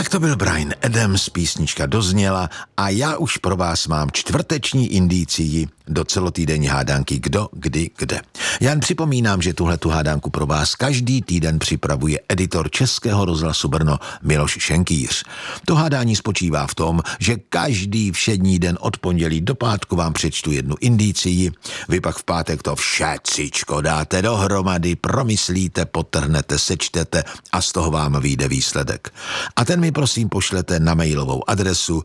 Tak to byl Bryan Adams, písnička dozněla a já už pro vás mám čtvrteční indicii do celotýdenní hádanky Kdo, kdy, kde. Já jen připomínám, že tuhletu hádanku pro vás každý týden připravuje editor Českého rozhlasu Brno Miloš Šenkýř. To hádání spočívá v tom, že každý všední den od pondělí do pátku vám přečtu jednu indicii, vy pak v pátek to všecičko dáte dohromady, promyslíte, podtrhnete, sečtete a z toho vám vyjde výsledek. A ten mi prosím pošlete na mailovou adresu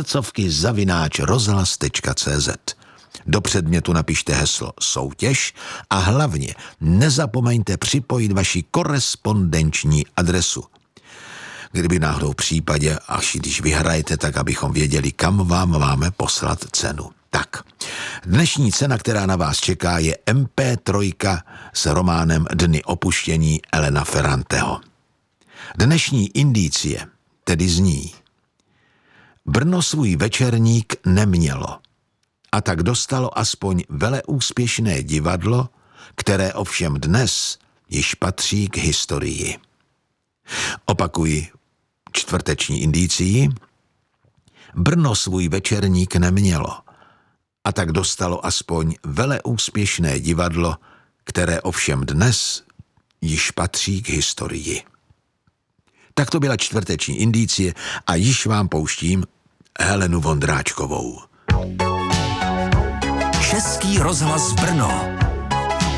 srdcovky@rozhlas.cz. Do předmětu napište heslo soutěž a hlavně nezapomeňte připojit vaši korespondenční adresu. Kdyby náhodou v případě, až když vyhrajete, tak abychom věděli, kam vám máme poslat cenu. Tak, dnešní cena, která na vás čeká, je MP3 s románem Dny opuštění Elena Ferranteho. Dnešní indicie tedy zní: Brno svůj večerník nemělo, a tak dostalo aspoň veleúspěšné divadlo, které ovšem dnes již patří k historii. Opakuji čtvrteční indicii. Brno svůj večerník nemělo, a tak dostalo aspoň veleúspěšné divadlo, které ovšem dnes již patří k historii. Tak to byla čtvrteční indicie a již vám pouštím Helenu Vondráčkovou. Český rozhlas Brno.